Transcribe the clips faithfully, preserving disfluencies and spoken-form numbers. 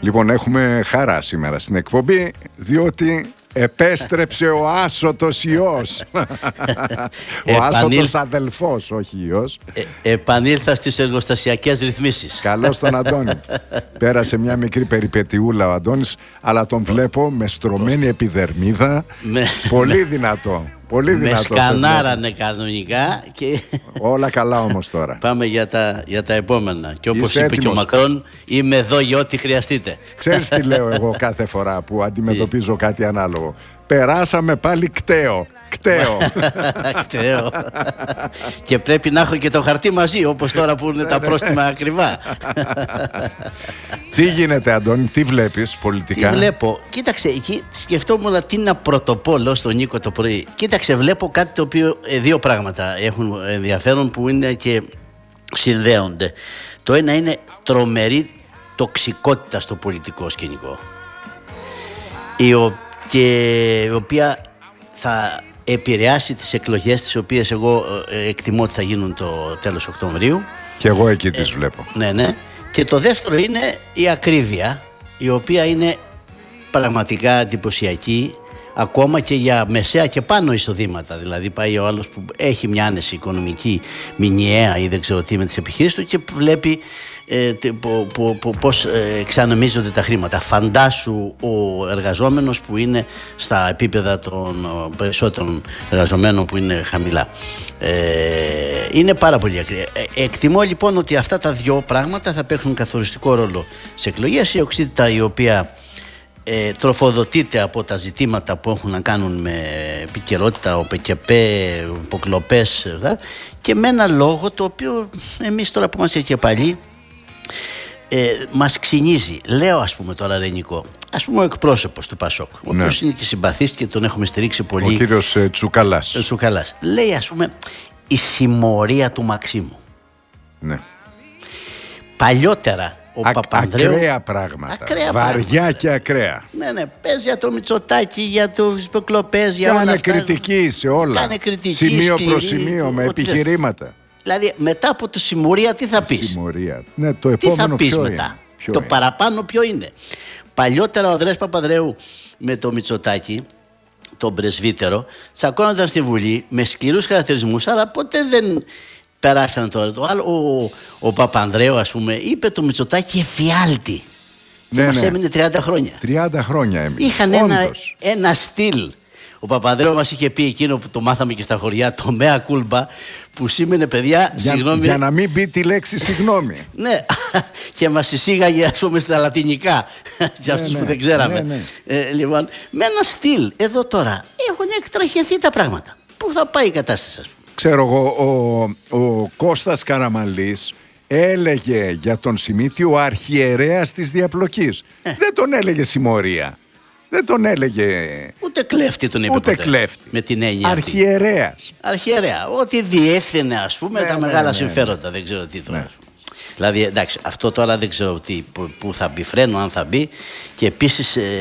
Λοιπόν, έχουμε χαρά σήμερα στην εκπομπή, διότι επέστρεψε ο άσωτος ιός. Ο άσωτος αδελφός, όχι ιός. Ε, επανήλθα στις εργοστασιακές ρυθμίσεις. Καλώς τον Αντώνη. Πέρασε μια μικρή περιπετειούλα ο Αντώνης, αλλά τον βλέπω με στρωμένη επιδερμίδα. Πολύ δυνατό. Πολύ με σκανάρανε κανονικά και... Όλα καλά όμως τώρα. Πάμε για τα, για τα επόμενα. Και όπως είπε και ο Μακρόν, είμαι εδώ για ό,τι χρειαστείτε. Ξέρεις τι λέω εγώ κάθε φορά που αντιμετωπίζω κάτι ανάλογο? Περάσαμε πάλι κταίο. Κταίο. Κταίο. Και πρέπει να έχω και το χαρτί μαζί, όπως τώρα που είναι τα πρόστιμα ακριβά. Τι γίνεται, Αντώνη, τι βλέπεις πολιτικά? Τι βλέπω? Κοίταξε, εκεί σκεφτόμουν τι να πρωτοπώ, λέω στον Νίκο το πρωί. Κοίταξε, βλέπω κάτι το οποίο, δύο πράγματα έχουν ενδιαφέρον που είναι και συνδέονται. Το ένα είναι τρομερή τοξικότητα στο πολιτικό σκηνικό, η, ο, και, η οποία θα επηρεάσει τις εκλογές, τις οποίες εγώ ε, εκτιμώ ότι θα γίνουν το τέλος Οκτωβρίου. Και εγώ εκεί τις ε, βλέπω. Ναι, ναι. Και το δεύτερο είναι η ακρίβεια, η οποία είναι πραγματικά εντυπωσιακή, ακόμα και για μεσαία και πάνω εισοδήματα. Δηλαδή πάει ο άλλος που έχει μια άνεση οικονομική μηνιαία ή δεν ξέρω τι με τις επιχειρήσεις του και βλέπει ε, πο, πο, πο, πώς ε, εξανομίζονται τα χρήματα. Φαντάσου ο εργαζόμενος που είναι στα επίπεδα των περισσότερων εργαζομένων που είναι χαμηλά. Ε, είναι πάρα πολύ ακραία. Ε, εκτιμώ λοιπόν ότι αυτά τα δυο πράγματα θα παίξουν καθοριστικό ρόλο σε εκλογές. Η οξύτητα η οποία ε, τροφοδοτείται από τα ζητήματα που έχουν να κάνουν με επικαιρότητα, ο ΠΚΠ, υποκλοπές και με ένα λόγο το οποίο εμείς τώρα που είμαστε και παλιοί ε, μας ξυνίζει. Λέω ας πούμε τώρα, ρε Νικό, ας πούμε ο εκπρόσωπος του Πασόκ, ο ναι. οποίος είναι και συμπαθής και τον έχουμε στηρίξει πολύ, ο κύριος ε, Τσουκαλάς. Ε, Τσουκαλάς. Λέει ας πούμε η συμμορία του Μαξίμου. Ναι. Παλιότερα ο Α, Παπανδρέου. Ακραία πράγματα. Ακραία Βαριά πράγματα. Και ακραία. Ναι, ναι. Πες για το Μητσοτάκη, για τους υποκλοπές, για όλα αυτά. Κάνε κριτική σε όλα. Κάνε κριτική. Σημείο σκληρή, προς σημείο, με επιχειρήματα. Θες. Δηλαδή μετά από τη συμμορία τι θα πεις? Συμμορία. Ναι, το επόμενο τι θα πεις ποιο μετά? Είναι? Ποιο το είναι? παραπάνω ποιο είναι? Παλιότερα ο Ανδρέας Παπανδρέου με το Μητσοτάκη, τον πρεσβύτερο, τσακώνονταν στη Βουλή με σκληρούς χαρακτηρισμούς, αλλά ποτέ δεν περάσαν τώρα. Το άλλο, ο, ο Παπανδρέου ας πούμε είπε το Μητσοτάκη εφιάλτη. Και ναι, μας ναι. έμεινε τριάντα χρόνια. τριάντα χρόνια έμεινε. Είχαν ένα, ένα στυλ. Ο Παπανδρέου μας είχε πει εκείνο που το μάθαμε και στα χωριά, το μέα κούλμπα, που σήμαινε παιδιά, για, συγγνώμη. Για να μην πει τη λέξη συγγνώμη. Ναι, και μας εισήγαγε ας πούμε στα λατινικά, για αυτούς ναι, που δεν ξέραμε. Ναι, ναι. Ε, λοιπόν, με ένα στυλ. Εδώ τώρα έχουν εκτραχιεθεί τα πράγματα. Πού θα πάει η κατάσταση, ας πούμε? Ξέρω εγώ, ο, ο Κώστας Καραμανλής έλεγε για τον Σιμίτη ο αρχιερέας της διαπλοκής. Ε. Δεν τον έλεγε συμμορία. Δεν τον έλεγε. Ούτε κλέφτη τον είπε. Ούτε ποτέ. Κλέφτη. Με την έννοια. Αρχιερέας. Αρχιερέα. Ότι διέθενε ας πούμε ναι, τα ναι, μεγάλα ναι, συμφέροντα. Ναι. Δεν ξέρω τι τώρα. Ναι. Δηλαδή εντάξει, αυτό τώρα δεν ξέρω τι, που, που θα μπει φρένο, αν θα μπει. Και επίσης ε,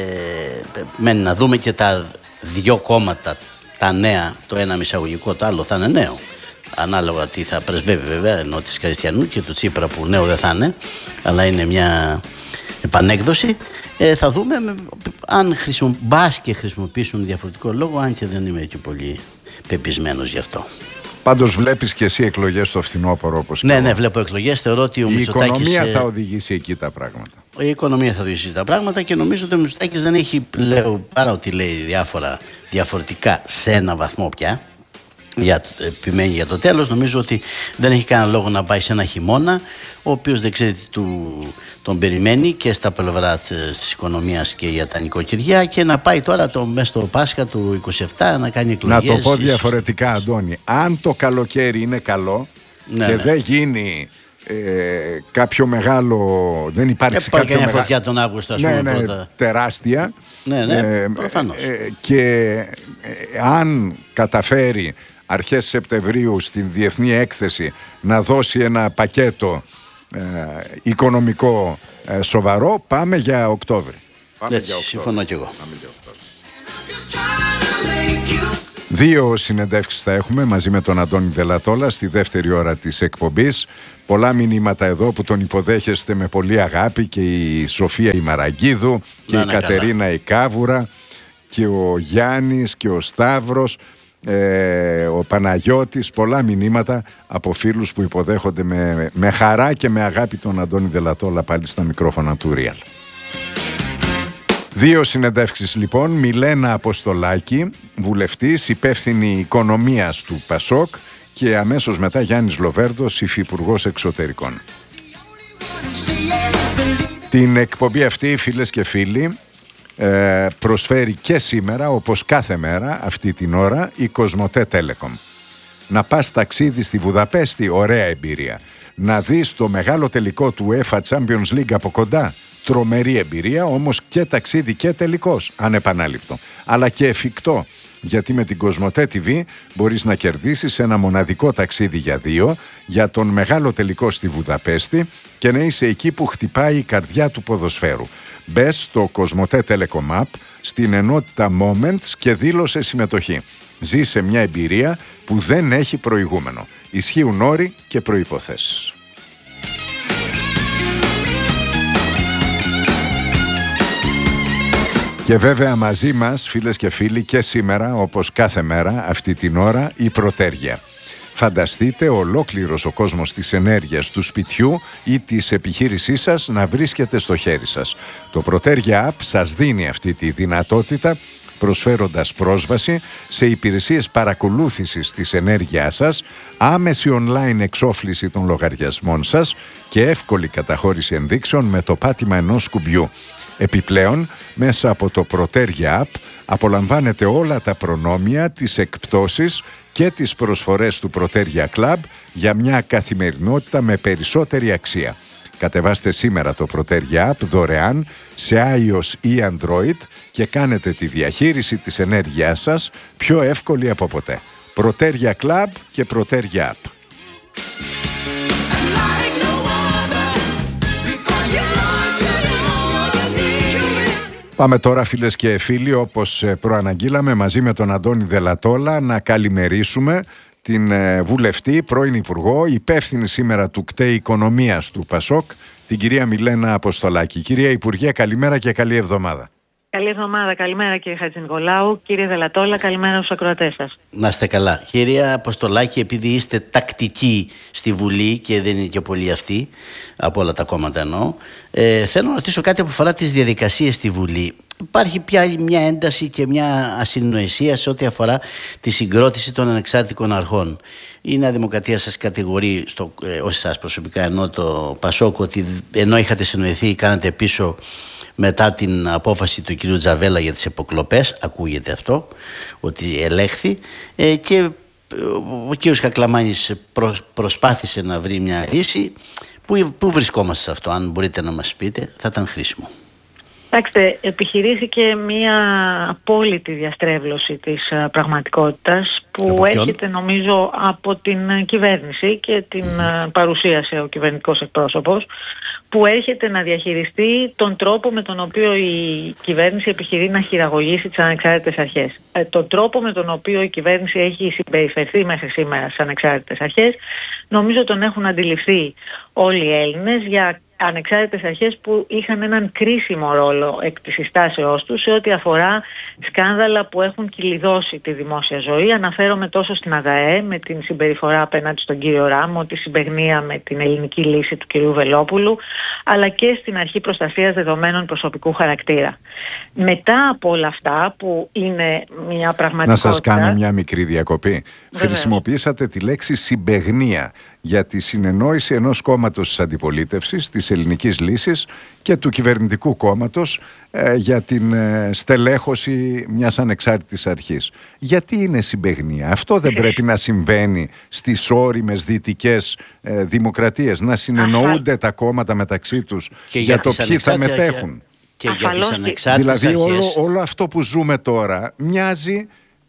μένει να δούμε και τα δυο κόμματα. Τα νέα, το ένα μισαγωγικό, το άλλο θα είναι νέο. Ανάλογα τι θα πρεσβεύει βέβαια, ενώ της Χριστιανού και του Τσίπρα που νέο δεν θα είναι, αλλά είναι μια επανέκδοση. Ε, θα δούμε με, αν μπας και χρησιμοποιήσουν διαφορετικό λόγο, αν και δεν είμαι και πολύ πεπισμένος γι' αυτό. Πάντως βλέπεις και εσύ εκλογές στο φθινόπωρο όπως Ναι, ναι, βλέπω εκλογές. Θεωρώ ότι ο η Μητσοτάκης. Η οικονομία θα οδηγήσει εκεί τα πράγματα. Η οικονομία θα οδηγήσει τα πράγματα και νομίζω ότι ο Μητσοτάκης δεν έχει, λέω, παρά ότι λέει διάφορα διαφορετικά σε ένα βαθμό πια. Για, επιμένει για το τέλος, νομίζω ότι δεν έχει κανένα λόγο να πάει σε ένα χειμώνα ο οποίος δεν ξέρει τι του, τον περιμένει και στα πλευρά της οικονομίας και για τα νοικοκυριά και να πάει τώρα το, μέσα στο Πάσχα του είκοσι επτά να κάνει εκλογές. Να το πω διαφορετικά, Αντώνη, αν το καλοκαίρι είναι καλό ναι, και ναι. δεν γίνει ε, κάποιο μεγάλο, δεν υπάρξει ε, κάποιο μεγάλο φωτιά τον Αύγουστο, ας ναι, πούμε, ναι, πρώτα. τεράστια ναι, ναι, ε, προφανώς. Ε, και ε, αν καταφέρει αρχές Σεπτεμβρίου στην Διεθνή Έκθεση να δώσει ένα πακέτο ε, οικονομικό ε, σοβαρό, πάμε για Οκτώβρη. Πάμε Έτσι, για Οκτώβρη. συμφωνώ κι εγώ. Δύο συνεντεύξεις θα έχουμε μαζί με τον Αντώνη Δελατόλα στη δεύτερη ώρα της εκπομπής. Πολλά μηνύματα εδώ που τον υποδέχεστε με πολύ αγάπη, και η Σοφία η Μαραγκίδου και να, η Κατερίνα η Κάβουρα και ο Γιάννης και ο Σταύρος, ε, ο Παναγιώτης. Πολλά μηνύματα από φίλους που υποδέχονται με, με χαρά και με αγάπη τον Αντώνη Δελατόλα πάλι στα μικρόφωνα του Real. Δύο συνεντεύξεις λοιπόν. Μιλένα Αποστολάκη, βουλευτής, υπεύθυνη οικονομίας του ΠΑΣΟΚ, και αμέσως μετά Γιάννης Λοβέρδος, υφυπουργός εξωτερικών. Την εκπομπή αυτή, φίλες και φίλοι, ε, προσφέρει και σήμερα, όπως κάθε μέρα αυτή την ώρα, η Κοσμοτέ Telecom. Να πας ταξίδι στη Βουδαπέστη, ωραία εμπειρία. Να δεις το μεγάλο τελικό του UEFA Champions League από κοντά, τρομερή εμπειρία, όμως και ταξίδι και τελικός, ανεπανάληπτο, αλλά και εφικτό. Γιατί με την Κοσμοτέ τι βι μπορείς να κερδίσεις ένα μοναδικό ταξίδι για δύο για τον μεγάλο τελικό στη Βουδαπέστη και να είσαι εκεί που χτυπάει η καρδιά του ποδοσφαίρου. Μπες στο Κοσμοτέ Telecom App, στην ενότητα Moments και δήλωσε συμμετοχή. Ζήσε μια εμπειρία που δεν έχει προηγούμενο. Ισχύουν όροι και προϋποθέσεις. Και βέβαια μαζί μας, φίλες και φίλοι, και σήμερα, όπως κάθε μέρα, αυτή την ώρα, η Πρωτέργεια. Φανταστείτε ολόκληρος ο κόσμος της ενέργειας του σπιτιού ή της επιχείρησής σας να βρίσκεται στο χέρι σας. Το Πρωτέργεια App σας δίνει αυτή τη δυνατότητα, προσφέροντας πρόσβαση σε υπηρεσίες παρακολούθησης της ενέργειάς σας, άμεση online εξόφληση των λογαριασμών σας και εύκολη καταχώρηση ενδείξεων με το πάτημα ενός κουμπιού. Επιπλέον, μέσα από το Πρωτέργεια App απολαμβάνετε όλα τα προνόμια, τις εκπτώσεις και τις προσφορές του Πρωτέργεια Club για μια καθημερινότητα με περισσότερη αξία. Κατεβάστε σήμερα το Πρωτέργεια App δωρεάν σε iOS ή Android και κάνετε τη διαχείριση της ενέργειάς σας πιο εύκολη από ποτέ. Πρωτέργεια Club και Πρωτέργεια App. Πάμε τώρα, φίλες και φίλοι, όπως προαναγγείλαμε, μαζί με τον Αντώνη Δελατόλα να καλημερίσουμε την βουλευτή, πρώην Υπουργό, υπεύθυνη σήμερα του ΚΤΕ Οικονομίας του ΠΑΣΟΚ, την κυρία Μιλένα Αποστολάκη. Κυρία Υπουργέ, καλημέρα και καλή εβδομάδα. Καλή εβδομάδα, καλημέρα κύριε Χατζηνικολάου, κύριε Δελατόλα, καλημέρα στους ακροατές σας. Να είστε καλά. Κυρία Αποστολάκη, επειδή είστε τακτικοί στη Βουλή και δεν είναι και πολλοί αυτοί, από όλα τα κόμματα εννοώ, ε, θέλω να ρωτήσω κάτι που αφορά τις διαδικασίες στη Βουλή. Υπάρχει πια μια ένταση και μια ασυνοησία σε ό,τι αφορά τη συγκρότηση των ανεξάρτητων αρχών. Η Νέα Δημοκρατία σας κατηγορεί, στο, ε, όχι σας προσωπικά, ενώ το ΠΑΣΟΚ, ότι ενώ είχατε συνοηθεί κάνατε πίσω μετά την απόφαση του κυρίου Τζαβέλα για τις υποκλοπές, ακούγεται αυτό, ότι ελέγχθη, ε, και ο κύριος Κακλαμάνης προ, προσπάθησε να βρει μια λύση. Πού, πού βρισκόμαστε σε αυτό, αν μπορείτε να μας πείτε, θα ήταν χρήσιμο. Κοιτάξτε, επιχειρήθηκε μια απόλυτη διαστρέβλωση της uh, πραγματικότητας που έρχεται νομίζω από την uh, κυβέρνηση και την uh, παρουσίασε ο κυβερνητικός εκπρόσωπος, που έρχεται να διαχειριστεί τον τρόπο με τον οποίο η κυβέρνηση επιχειρεί να χειραγωγήσει τις ανεξάρτητες αρχές. Ε, τον τρόπο με τον οποίο η κυβέρνηση έχει συμπεριφερθεί μέχρι σήμερα στις ανεξάρτητες αρχές, νομίζω τον έχουν αντιληφθεί όλοι οι Έλληνες, για ανεξάρτητες αρχές που είχαν έναν κρίσιμο ρόλο εκ της συστάσεώς τους σε ό,τι αφορά σκάνδαλα που έχουν κυλιδώσει τη δημόσια ζωή. Αναφέρομαι τόσο στην ΑΔΑΕ με την συμπεριφορά απέναντι στον κύριο Ράμο, τη συμπαιγνία με την ελληνική λύση του κυρίου Βελόπουλου, αλλά και στην αρχή προστασίας δεδομένων προσωπικού χαρακτήρα. Μετά από όλα αυτά, που είναι μια πραγματικότητα... Να σας κάνω μια μικρή διακοπή. Βεβαίως. Χρησιμοποιήσατε τη λέξη συμπαιγνία για τη συνεννόηση ενός κόμματος της αντιπολίτευσης, της ελληνικής λύσης, και του κυβερνητικού κόμματος ε, για την ε, στελέχωση μιας ανεξάρτητης αρχής. Γιατί είναι συμπαιγνία? Αυτό δεν πρέπει να συμβαίνει στις όριμες δυτικές ε, δημοκρατίες, να συνεννοούνται Αχα. τα κόμματα μεταξύ τους και για, για το ποιοι θα μετέχουν? Και, και για τις ανεξάρτητες δηλαδή αρχές. όλο, όλο αυτό που ζούμε τώρα μοιάζει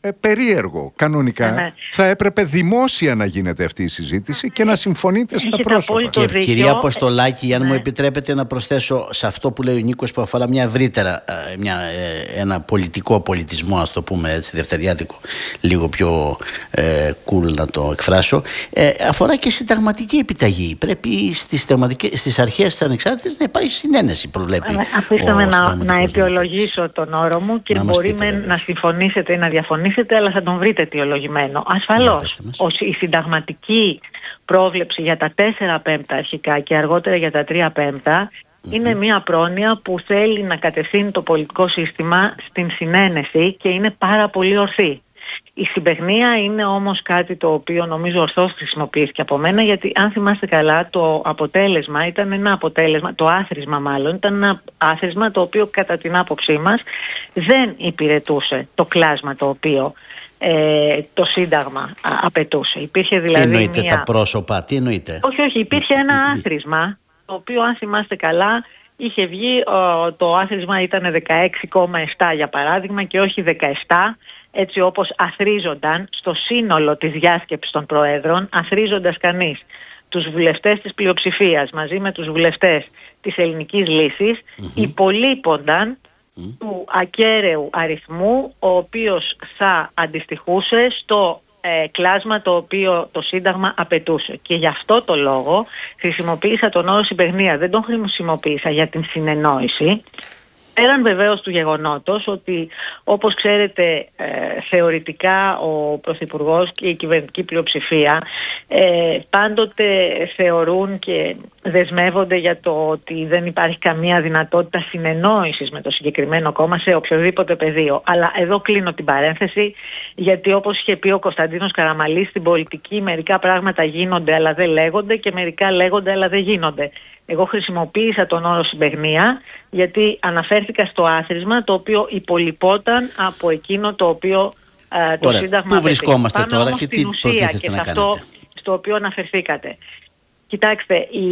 ε, περίεργο. Κανονικά ναι, ναι. θα έπρεπε δημόσια να γίνεται αυτή η συζήτηση και να συμφωνείτε στα Έχετε πρόσωπα. Και δίκιο. κυρία Αποστολάκη, αν ναι. μου επιτρέπετε να προσθέσω σε αυτό που λέει ο Νίκος, που αφορά μια ευρύτερα, μια, ένα πολιτικό πολιτισμό, ας το πούμε έτσι, δευτεριάτικο, λίγο πιο ε, cool να το εκφράσω, ε, αφορά και συνταγματική επιταγή. Πρέπει στις, στις αρχές της ανεξάρτητης να υπάρχει συνένεση, προβλέπει. Αφήστε με να, να αιτιολογήσω τον όρο μου και μπορεί με να συμφωνήσετε ή να διαφωνήσετε, αλλά θα τον βρείτε αιτιολογημένο. Ασφαλώς, η συνταγματική πρόβλεψη για τα τέσσερα πέμπτα αρχικά και αργότερα για τα τρία πέμπτα mm-hmm. είναι μια πρόνοια που θέλει να κατευθύνει το πολιτικό σύστημα στην συνένεση και είναι πάρα πολύ ορθή. Η συμπαιχνία είναι όμως κάτι το οποίο νομίζω ορθώς χρησιμοποιήθηκε από μένα, γιατί αν θυμάστε καλά το αποτέλεσμα ήταν ένα αποτέλεσμα, το άθροισμα μάλλον, ήταν ένα άθροισμα το οποίο κατά την άποψή μας δεν υπηρετούσε το κλάσμα το οποίο ε, το Σύνταγμα απαιτούσε. Υπήρχε δηλαδή τι εννοείται μια... τα πρόσωπα, τι εννοείται? Όχι, όχι, υπήρχε ένα άθροισμα το οποίο αν θυμάστε καλά είχε βγει, το άθροισμα ήταν δεκαέξι κόμμα επτά για παράδειγμα και όχι δεκαεπτά, έτσι όπως αθρίζονταν στο σύνολο της διάσκεψης των Προέδρων, αθρίζοντας κανείς τους βουλευτές της πλειοψηφίας μαζί με τους βουλευτές της ελληνικής λύσης, mm-hmm. υπολείπονταν mm-hmm. του ακέραίου αριθμού, ο οποίος θα αντιστοιχούσε στο ε, κλάσμα το οποίο το Σύνταγμα απαιτούσε. Και γι' αυτό το λόγο χρησιμοποίησα τον όρο συμπαιχνία. Δεν τον χρησιμοποίησα για την συνεννόηση. Πέραν βεβαίως του γεγονότος ότι, όπως ξέρετε, ε, θεωρητικά ο Πρωθυπουργός και η κυβερνητική πλειοψηφία ε, πάντοτε θεωρούν και δεσμεύονται για το ότι δεν υπάρχει καμία δυνατότητα συνεννόησης με το συγκεκριμένο κόμμα σε οποιοδήποτε πεδίο. Αλλά εδώ κλείνω την παρένθεση, γιατί όπως είχε πει ο Κωνσταντίνος Καραμαλής, στην πολιτική μερικά πράγματα γίνονται αλλά δεν λέγονται και μερικά λέγονται αλλά δεν γίνονται. Εγώ χρησιμοποίησα τον όρο συμπαιχνία γιατί αναφέρθηκα στο άθροισμα το οποίο υπολοιπόταν από εκείνο το οποίο ε, το Ωραία. Σύνταγμα. Πού βρισκόμαστε Πάμε τώρα όμως και τι προτίθεστε να κάνετε? αυτό στο οποίο αναφερθήκατε. Κοιτάξτε, η,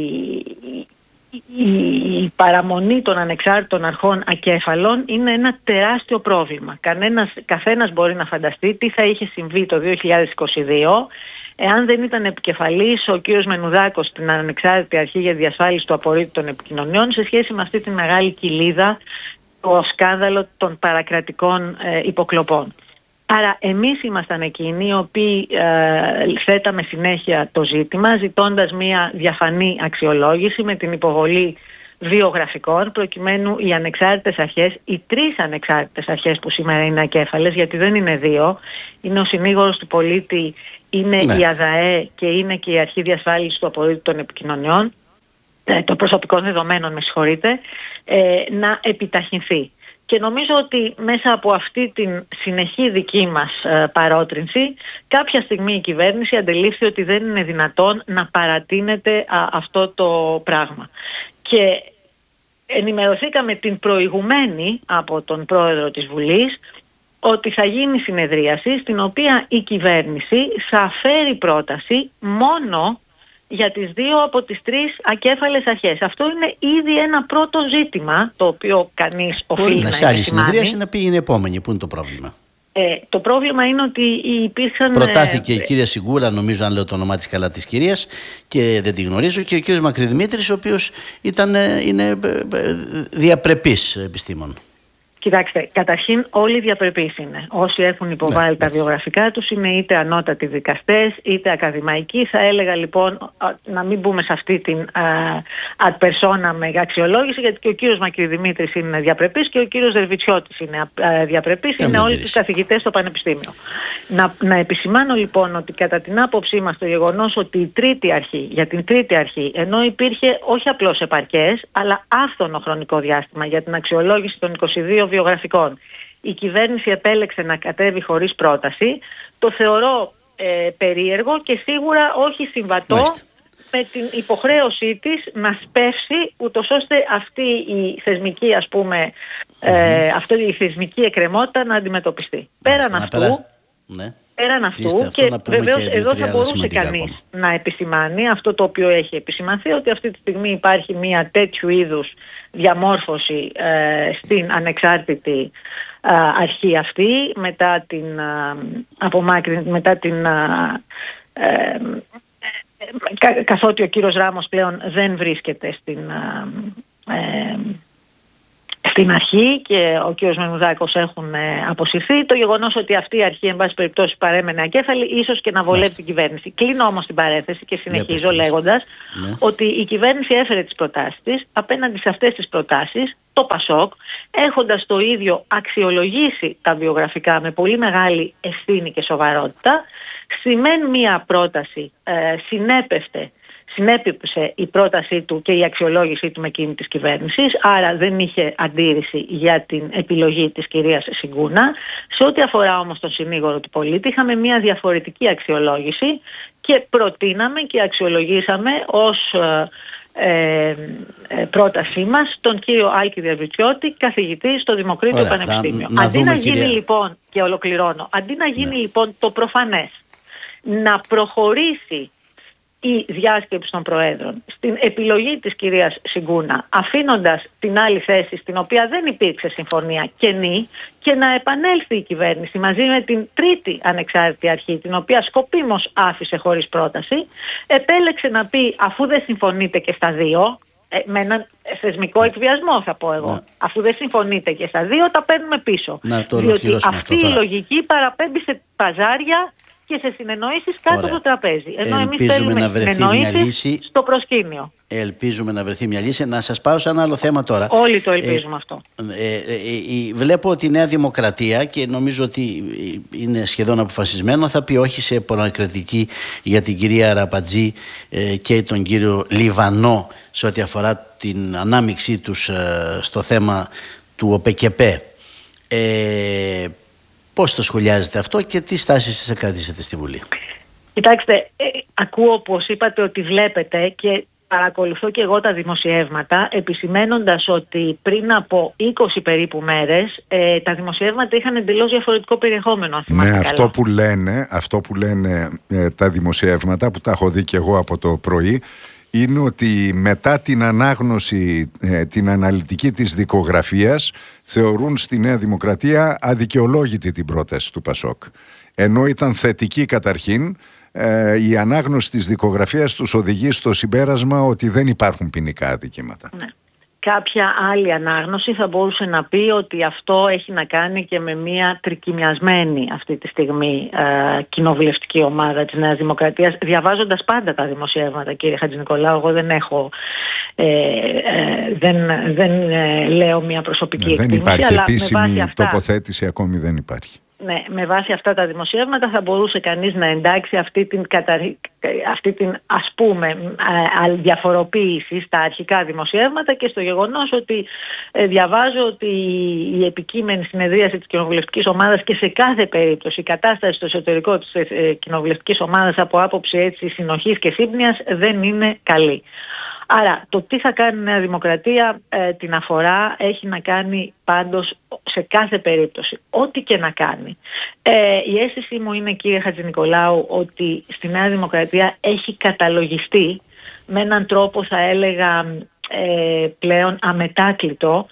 η, η παραμονή των ανεξάρτητων αρχών ακέφαλων είναι ένα τεράστιο πρόβλημα. Κανένας, καθένας μπορεί να φανταστεί τι θα είχε συμβεί το δύο χιλιάδες είκοσι δύο εάν δεν ήταν επικεφαλής ο κύριος Μενουδάκος στην Ανεξάρτητη Αρχή για Διασφάλιση του Απορρίτου των Επικοινωνιών σε σχέση με αυτή τη μεγάλη κοιλίδα, το σκάνδαλο των παρακρατικών ε, υποκλοπών. Άρα εμείς ήμασταν εκείνοι οι οποίοι ε, θέταμε συνέχεια το ζήτημα, ζητώντας μια διαφανή αξιολόγηση με την υποβολή βιογραφικών, προκειμένου οι ανεξάρτητες αρχές, οι τρεις ανεξάρτητες αρχές που σήμερα είναι ακέφαλες, γιατί δεν είναι δύο, είναι ο συνήγορος του πολίτη, είναι ναι. η ΑΔΑΕ και είναι και η Αρχή Διασφάλισης του Απορρίτου των Επικοινωνιών, ε, των προσωπικών δεδομένων, με συγχωρείτε, ε, να επιταχυνθεί. Και νομίζω ότι μέσα από αυτή την συνεχή δική μας ε, παρότρινση, κάποια στιγμή η κυβέρνηση αντελήφθη ότι δεν είναι δυνατόν να παρατείνεται α, αυτό το πράγμα. Και ενημερωθήκαμε την προηγουμένη από τον πρόεδρο της Βουλής ότι θα γίνει συνεδρίαση στην οποία η κυβέρνηση θα φέρει πρόταση μόνο για τις δύο από τις τρεις ακέφαλες αρχές. Αυτό είναι ήδη ένα πρώτο ζήτημα το οποίο κανείς οφείλει να σε άλλη συνεδρίαση να πήγαινε επόμενη. Πού είναι το πρόβλημα? Ε, το πρόβλημα είναι ότι υπήρξαν... Προτάθηκε ε, η κυρία Σιγούρα, νομίζω, αν λέω το όνομά της καλά, της κυρίας, και δεν τη γνωρίζω, και ο κύριος Μακρυδημήτρης, ο οποίος ήταν, είναι διαπρεπής επιστήμον. Κοιτάξτε, καταρχήν όλοι διαπρεπείς είναι. Όσοι έχουν υποβάλει ναι, τα βιογραφικά τους είναι είτε ανώτατοι δικαστές είτε ακαδημαϊκοί. Θα έλεγα λοιπόν να μην μπούμε σε αυτή την ad persona με αξιολόγηση, γιατί και ο κύριος Μακρυδημήτρης είναι διαπρεπής και ο κύριος Δερβιτσιώτης είναι α, διαπρεπής, είναι όλοι τους καθηγητές στο Πανεπιστήμιο. Να, να επισημάνω λοιπόν ότι κατά την άποψή μας το γεγονός ότι η τρίτη αρχή, για την τρίτη αρχή, ενώ υπήρχε όχι απλώς επαρκές αλλά άφθονο χρονικό διάστημα για την αξιολόγηση των είκοσι δύο βιογραφικών, η κυβέρνηση επέλεξε να κατέβει χωρίς πρόταση, το θεωρώ ε, περίεργο και σίγουρα όχι συμβατό Μάλιστα. με την υποχρέωσή της να σπεύσει, ούτως ώστε αυτή η θεσμική, ας πούμε, mm-hmm. ε, αυτή η θεσμική εκκρεμότητα να αντιμετωπιστεί. Μάλιστα. Πέραν να αυτού, περά... ναι. Πέραν αυτού, και βεβαίως εδώ θα μπορούσε κανείς να επισημάνει αυτό το οποίο έχει επισημανθεί, ότι αυτή τη στιγμή υπάρχει μια τέτοιου είδους διαμόρφωση ε, στην ανεξάρτητη ε, αρχή αυτή, μετά την ε, απομάκρυνση, μετά την ε, ε, κα, καθότι ο κύριος Ράμος πλέον δεν βρίσκεται στην ε, ε, στην αρχή και ο κ. Μενουδάκος έχουν ε, αποσυρθεί. Το γεγονός ότι αυτή η αρχή, εν πάση περιπτώσει, παρέμενε ακέφαλη, ίσως και να βολεύει την κυβέρνηση. Κλείνω όμως την παρένθεση και συνεχίζω λέγοντας ναι. ότι η κυβέρνηση έφερε τις προτάσεις της. Απέναντι σε αυτές τις προτάσεις, το ΠΑΣΟΚ, έχοντας το ίδιο αξιολογήσει τα βιογραφικά με πολύ μεγάλη ευθύνη και σοβαρότητα, σημαίνει μία πρόταση ε, συνέπευτε. Συνέπιψε η πρότασή του και η αξιολόγησή του με εκείνη της κυβέρνησης, άρα δεν είχε αντίρρηση για την επιλογή της κυρίας Συγκούνα. Σε ό,τι αφορά όμως τον συνήγορο του πολίτη, είχαμε μια διαφορετική αξιολόγηση και προτείναμε και αξιολογήσαμε ως ε, ε, πρότασή μας τον κύριο Άλκη Διαβητιώτη, καθηγητή στο Δημοκρίτιο Ωραία, Πανεπιστήμιο. Να, να αντί δούμε, να γίνει κυρία... λοιπόν, και ολοκληρώνω, αντί να γίνει ναι. λοιπόν το προφανές, να προχωρήσει η διάσκεψη των Προέδρων στην επιλογή της κυρίας Συγκούνα, αφήνοντας την άλλη θέση στην οποία δεν υπήρξε συμφωνία κενή, και να επανέλθει η κυβέρνηση μαζί με την τρίτη ανεξάρτητη αρχή, την οποία σκοπίμως άφησε χωρίς πρόταση, επέλεξε να πει, αφού δεν συμφωνείτε και στα δύο, με έναν θεσμικό εκβιασμό θα πω εγώ, να. αφού δεν συμφωνείτε και στα δύο, τα παίρνουμε πίσω. Να το διότι αυτή η λογική παραπέμπει σε παζάρια και σε συνεννοήσεις κάτω από το τραπέζι. Ενώ εμείς θέλουμε να βρεθεί μια λύση στο προσκήνιο. Ελπίζουμε να βρεθεί μια λύση. Να σας πάω σε ένα άλλο θέμα τώρα. Όλοι το ελπίζουμε ε, αυτό. Ε, ε, ε, ε, βλέπω ότι η Νέα Δημοκρατία, και νομίζω ότι είναι σχεδόν αποφασισμένο, θα πει όχι σε προανακριτική για την κυρία Ραπατζή ε, και τον κύριο Λιβανό σε ό,τι αφορά την ανάμειξή τους ε, στο θέμα του ΟΠΕΚΕΠΕ. Ε, Πώς το σχολιάζετε αυτό και τι στάσεις θα κρατήσετε στη Βουλή? Κοιτάξτε, ε, ακούω πως είπατε ότι βλέπετε, και παρακολουθώ και εγώ τα δημοσιεύματα, επισημένοντας ότι πριν από είκοσι περίπου μέρες ε, τα δημοσιεύματα είχαν εντελώς διαφορετικό περιεχόμενο. Αν ναι, καλά. αυτό που λένε, αυτό που λένε ε, τα δημοσιεύματα, που τα έχω δει και εγώ από το πρωί, είναι ότι μετά την ανάγνωση, ε, την αναλυτική της δικογραφίας, θεωρούν στη Νέα Δημοκρατία αδικαιολόγητη την πρόταση του ΠΑΣΟΚ. Ενώ ήταν θετική καταρχήν, ε, η ανάγνωση της δικογραφίας τους οδηγεί στο συμπέρασμα ότι δεν υπάρχουν ποινικά αδικήματα. Ναι. Κάποια άλλη ανάγνωση θα μπορούσε να πει ότι αυτό έχει να κάνει και με μια τρικυμιασμένη αυτή τη στιγμή ε, κοινοβουλευτική ομάδα της Νέας Δημοκρατίας. Διαβάζοντας πάντα τα δημοσιεύματα, κύριε Χατζηνικολάου, εγώ δεν έχω ε, ε, δεν, δεν ε, λέω μια προσωπική ναι, εκτίμηση. Δεν υπάρχει αλλά επίσημη αυτά, τοποθέτηση, ακόμη δεν υπάρχει. Ναι, με βάση αυτά τα δημοσιεύματα θα μπορούσε κανείς να εντάξει αυτή την, καταρρι... αυτή την ας πούμε διαφοροποίηση στα αρχικά δημοσιεύματα και στο γεγονός ότι ε, διαβάζω ότι η επικείμενη συνεδρίαση της κοινοβουλευτικής ομάδας και σε κάθε περίπτωση η κατάσταση στο εσωτερικό της ε, κοινοβουλευτικής ομάδας από άποψη έτσι συνοχής και σύμπνοιας δεν είναι καλή. Άρα το τι θα κάνει η Νέα Δημοκρατία ε, την αφορά έχει να κάνει πάντως σε κάθε περίπτωση, ό,τι και να κάνει. Ε, η αίσθησή μου είναι, κύριε Χατζηνικολάου, ότι στη Νέα Δημοκρατία έχει καταλογιστεί με έναν τρόπο, θα έλεγα, ε, πλέον αμετάκλητο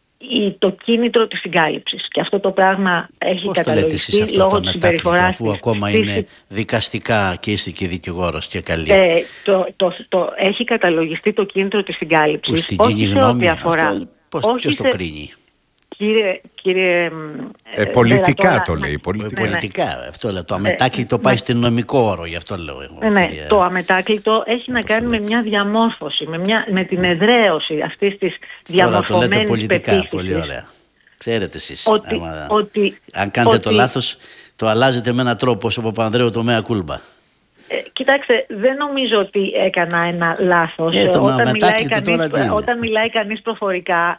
το κίνητρο της συγκάλυψης. Και αυτό το πράγμα έχει Πώς καταλογιστεί το λόγω της συμπεριφοράς αφού της, ακόμα της... είναι δικαστικά και είστε και δικηγόρος και καλή. Ε, το, το, το, έχει καταλογιστεί το κίνητρο της συγκάλυψης. Στην κοινή γνώμη αφορά, αυτό, πώς, όχι ποιος σε... το κρίνει? Κύριε, κύριε ε, πολιτικά τώρα, το λέει. Πολιτικά, ναι, πολιτικά ναι. Αυτό λέω. Το αμετάκλητο ε, πάει ναι. στην νομικό όρο, γι' αυτό λέω εγώ. Ναι, κυρία... Το αμετάκλητο έχει να κάνει με μια διαμόρφωση, με, μια, με την εδραίωση αυτής της διαμορφωμένης πεποίθησης. Τώρα το λέτε πολιτικά, πολύ ωραία. Ξέρετε εσείς, ότι, άμα, ότι, αν κάνετε ότι, το λάθος, το αλλάζετε με έναν τρόπο, όπως ο Παπανδρέου το μέα κούλμπα. Ε, κοιτάξτε, δεν νομίζω ότι έκανα ένα λάθος. Ε, όταν, μιλάει κανείς, όταν μιλάει κανείς προφορικά,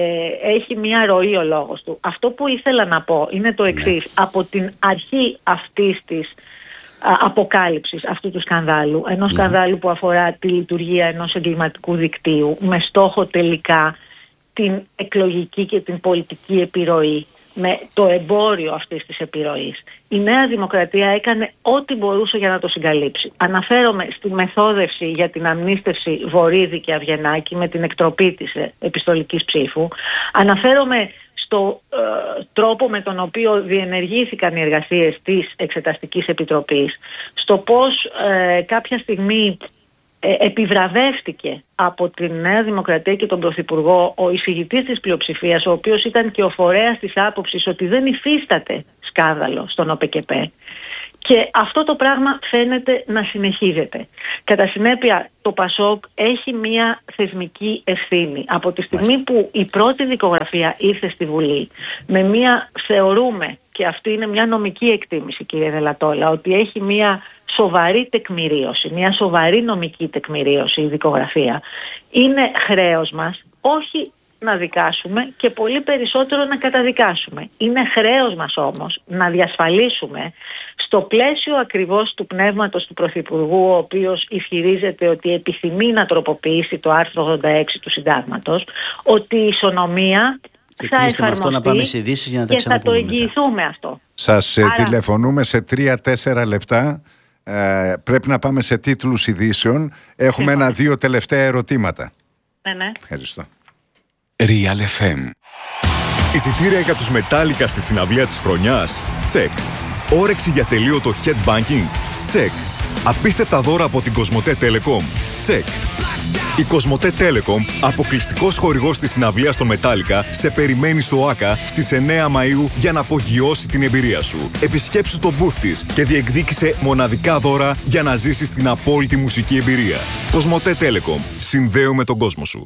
ε, έχει μια ροή ο λόγος του. Αυτό που ήθελα να πω είναι το εξής. Ναι. Από την αρχή αυτής της α, αποκάλυψης αυτού του σκανδάλου, ενός mm. σκανδάλου που αφορά τη λειτουργία ενός εγκληματικού δικτύου, με στόχο τελικά την εκλογική και την πολιτική επιρροή με το εμπόριο αυτής της επιρροής. Η Νέα Δημοκρατία έκανε ό,τι μπορούσε για να το συγκαλύψει. Αναφέρομαι στη μεθόδευση για την αμνίστευση Βορίδη και Αυγενάκη με την εκτροπή της επιστολικής ψήφου. Αναφέρομαι στο ε, τρόπο με τον οποίο διενεργήθηκαν οι εργασίες της Εξεταστικής Επιτροπής, στο πώς ε, κάποια στιγμή ε, επιβραβεύτηκε από τη Νέα Δημοκρατία και τον Πρωθυπουργό ο εισηγητής της πλειοψηφίας, ο οποίος ήταν και ο φορέας της άποψης ότι δεν υφίσταται σκάνδαλο στον ΟΠΕΚΕΠΕ. Και αυτό το πράγμα φαίνεται να συνεχίζεται. Κατά συνέπεια, το ΠΑΣΟΚ έχει μία θεσμική ευθύνη. Από τη στιγμή που η πρώτη δικογραφία ήρθε στη Βουλή, με μία, θεωρούμε, και αυτή είναι μια νομική εκτίμηση, κύριε Δελατόλα, ότι έχει μία σοβαρή τεκμηρίωση, μια σοβαρή νομική τεκμηρίωση η δικογραφία, είναι χρέος μας όχι να δικάσουμε και πολύ περισσότερο να καταδικάσουμε. Είναι χρέος μας όμως να διασφαλίσουμε στο πλαίσιο ακριβώς του πνεύματος του Πρωθυπουργού, ο οποίος ισχυρίζεται ότι επιθυμεί να τροποποιήσει το άρθρο ογδόντα έξι του Συντάγματος, ότι η ισονομία θα εφαρμοστεί να πάμε σε ειδήσεις για να τα και θα το εγγυηθούμε μετά. αυτό. Σας Άρα... τηλεφωνούμε σε τρία τέσσερα λεπτά. Ε, πρέπει να πάμε σε τίτλους ειδήσεων. Έχουμε ένα-δύο τελευταία ερωτήματα. Ναι, ναι. Ευχαριστώ. Real εφ εμ. Εισιτήρια για τους Metallica στη συναυλία της χρονιάς? Τσεκ. Όρεξη για τελείωτο headbanking? Τσεκ. Απίστευτα δώρα από την Κοσμοτέ Telecom? Τσεκ. Η Κοσμοτέ Telecom, αποκλειστικός χορηγός της συναυλίας των Metallica, σε περιμένει στο ΆΚΑ στις εννέα Μαΐου για να απογειώσει την εμπειρία σου. Επισκέψου το booth της και διεκδίκησε μοναδικά δώρα για να ζήσεις την απόλυτη μουσική εμπειρία. Κοσμοτέ Telecom. Συνδέουμε τον κόσμο σου.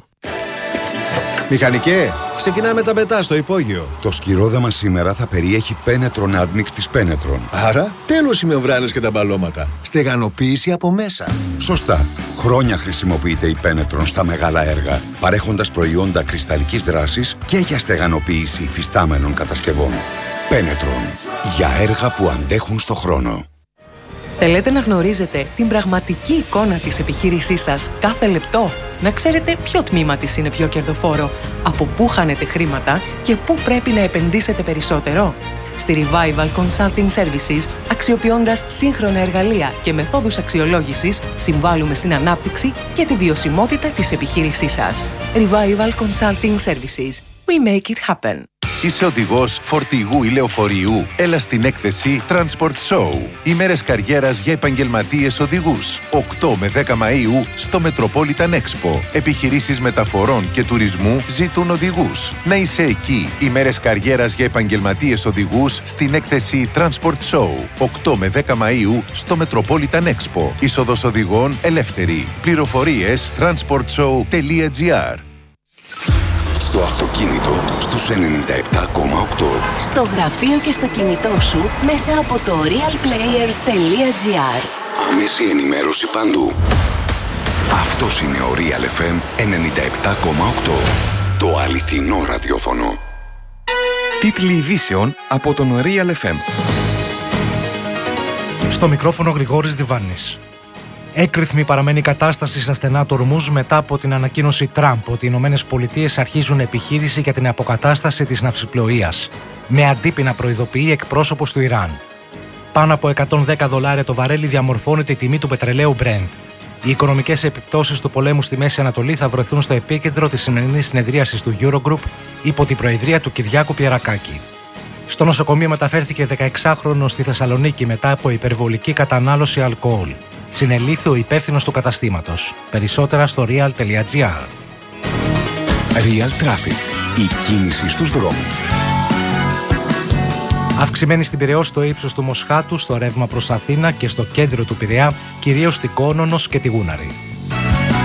Μηχανικέ, ξεκινάμε τα μετά στο υπόγειο. Το σκυρόδεμα σήμερα θα περιέχει Penetron Admix της Penetron. Άρα, τέλος οι μεμβράνες και τα μπαλώματα. Στεγανοποίηση από μέσα. Σωστά. Χρόνια χρησιμοποιείται η Penetron στα μεγάλα έργα, παρέχοντας προϊόντα κρυσταλλικής δράσης και για στεγανοποίηση υφιστάμενων κατασκευών. Penetron. Για έργα που αντέχουν στο χρόνο. Θέλετε να γνωρίζετε την πραγματική εικόνα της επιχείρησής σας κάθε λεπτό? Να ξέρετε ποιο τμήμα της είναι πιο κερδοφόρο, από πού χάνετε χρήματα και πού πρέπει να επενδύσετε περισσότερο? Στη Revival Consulting Services, αξιοποιώντας σύγχρονα εργαλεία και μεθόδους αξιολόγησης, συμβάλλουμε στην ανάπτυξη και τη βιωσιμότητα της επιχείρησής σας. Revival Consulting Services. We make it happen. Είσαι οδηγός φορτηγού ή λεωφορείου? Έλα στην έκθεση Transport Show. Ημέρες καριέρας για επαγγελματίες οδηγούς. οκτώ με δέκα Μαΐου στο Metropolitan Expo. Επιχειρήσεις μεταφορών και τουρισμού ζητούν οδηγούς. Να είσαι εκεί. Ημέρες καριέρας για επαγγελματίες οδηγούς στην έκθεση Transport Show. οκτώ με δέκα Μαΐου στο Metropolitan Expo. Είσοδος οδηγών ελεύθερη. Πληροφορίες transport show τελεία gr. Στο αυτοκίνητο, στους ενενήντα επτά κόμμα οκτώ. Στο γραφείο και στο κινητό σου, μέσα από το real player τελεία gr. Άμεση ενημέρωση παντού. Αυτός είναι ο Real εφ εμ ενενήντα επτά κόμμα οκτώ. Το αληθινό ραδιόφωνο. Τίτλοι ειδήσεων από τον Real εφ εμ. Στο μικρόφωνο Γρηγόρης Διβάνης. Έκρηθμη παραμένει η κατάσταση στα στενά του Ορμούζ μετά από την ανακοίνωση Τραμπ ότι οι Ηνωμένες Πολιτείες αρχίζουν επιχείρηση για την αποκατάσταση της ναυσιπλοείας. Με αντίπεινα προειδοποιεί εκπρόσωπος του Ιράν. Πάνω από εκατόν δέκα δολάρια το βαρέλι διαμορφώνεται η τιμή του πετρελαίου Brent. Οι οικονομικές επιπτώσεις του πολέμου στη Μέση Ανατολή θα βρεθούν στο επίκεντρο της σημερινής συνεδρίασης του Eurogroup υπό την προεδρία του Κυριάκου Πιερακάκη. Στο νοσοκομείο μεταφέρθηκε δεκαεξάχρονος στη Θεσσαλονίκη μετά από υπερβολική κατανάλωση αλκοόλ. Συνελήφθη ο υπεύθυνος του καταστήματος. Περισσότερα στο real τελεία gr. Real Traffic. Η κίνηση στους δρόμους. Αυξημένη στην Πειραιώ στο ύψος του Μοσχάτου, στο ρεύμα προς Αθήνα και στο κέντρο του Πειραιά, κυρίως στην Κόνονος και τη Γούναρη.